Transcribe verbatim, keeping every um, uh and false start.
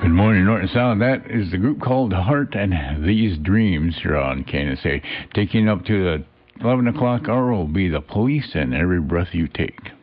Good morning, North and South. That is the group called Heart and These Dreams here on K N S A. Taking up to the eleven o'clock hour will be The Police and Every Breath You Take.